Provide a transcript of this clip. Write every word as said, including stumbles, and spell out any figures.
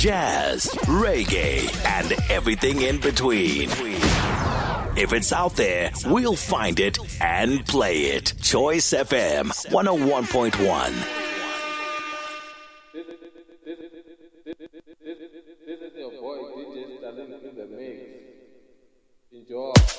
jazz, reggae, and everything in between. If it's out there, we'll find it and play it. Choice F M one oh one point one.